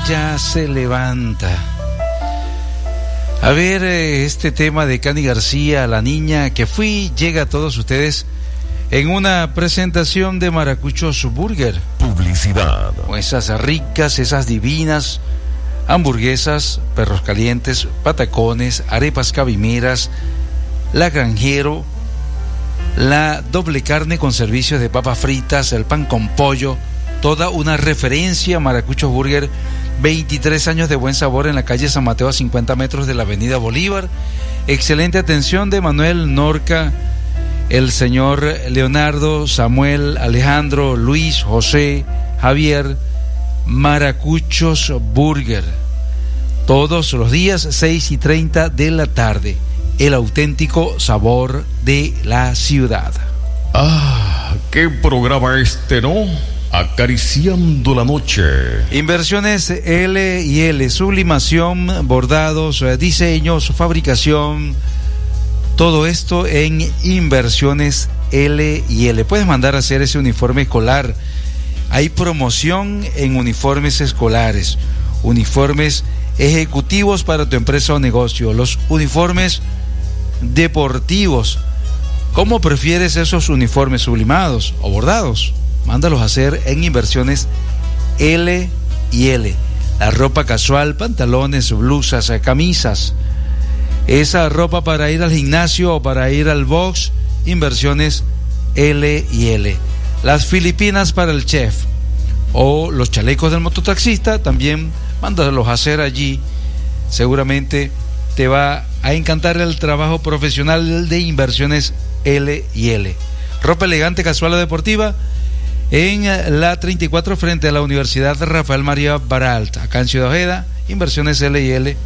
ella se levanta. A ver, este tema de Cani García, La Niña que Fui, llega a todos ustedes en una presentación de Maracuchos Burger. Publicidad. Con esas ricas, esas divinas hamburguesas, perros calientes, patacones, arepas cabimeras, la granjero, la doble carne con servicios de papas fritas, el pan con pollo, toda una referencia. Maracuchos Burger, 23 años de buen sabor en la calle San Mateo, a 50 metros de la avenida Bolívar. Excelente atención de Manuel Norca, el señor Leonardo, Samuel, Alejandro, Luis, José, Javier. Maracuchos Burger, todos los días 6:30 de la tarde. El auténtico sabor de la ciudad. Ah, qué programa este, ¿no? Acariciando la noche. Inversiones L&L, sublimación, bordados, diseños, fabricación, todo esto en Inversiones L&L. Puedes mandar a hacer ese uniforme escolar. Hay promoción en uniformes escolares, uniformes ejecutivos para tu empresa o negocio, los uniformes deportivos. ¿Cómo prefieres esos uniformes sublimados o bordados? Mándalos a hacer en Inversiones L&L. La ropa casual, pantalones, blusas, camisas. Esa ropa para ir al gimnasio o para ir al box, Inversiones L&L. Las filipinas para el chef o los chalecos del mototaxista, también mándalos a hacer allí. Seguramente te va a encantar el trabajo profesional de Inversiones L&L. Ropa elegante, casual o deportiva en la 34 frente a la Universidad Rafael María Baralt, acá en Ciudad Ojeda. Inversiones L&L.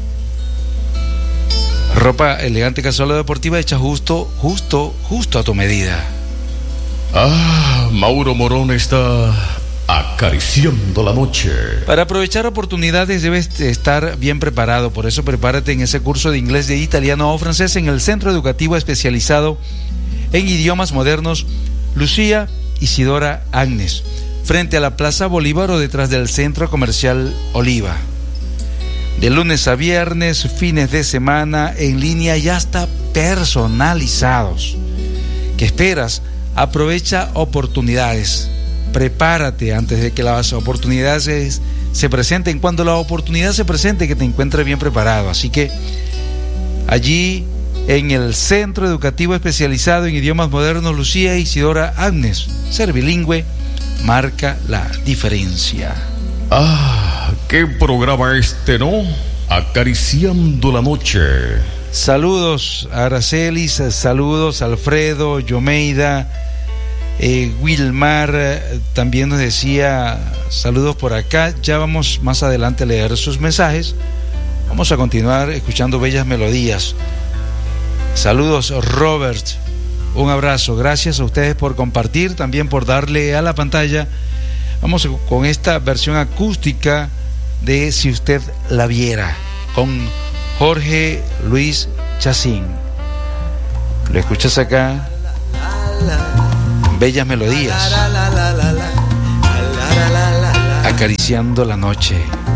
Ropa elegante, casual o deportiva hecha justo a tu medida. Ah, Mauro Morón está acariciando la noche. Para aprovechar oportunidades debes estar bien preparado. Por eso prepárate en ese curso de inglés, de italiano o francés en el Centro Educativo Especializado en Idiomas Modernos Lucía Isidora Agnes, frente a la Plaza Bolívar o detrás del Centro Comercial Oliva. De lunes a viernes, fines de semana, en línea y hasta personalizados. ¿Qué esperas? Aprovecha oportunidades. Prepárate antes de que las oportunidades se presenten. Cuando la oportunidad se presente, que te encuentres bien preparado. Así que allí en el Centro Educativo Especializado en Idiomas Modernos Lucía Isidora Agnes, ser bilingüe marca la diferencia. Ah, qué programa este, ¿no? Acariciando la noche. Saludos a Aracelis, saludos a Alfredo, Yomeida, Wilmar también nos decía saludos por acá. Ya vamos más adelante a leer sus mensajes. Vamos a continuar escuchando bellas melodías. Saludos Robert, un abrazo, gracias a ustedes por compartir, también por darle a la pantalla. Vamos con esta versión acústica de Si Usted La Viera, con Jorge Luis Chacín. Lo escuchas acá, bellas melodías, acariciando la noche.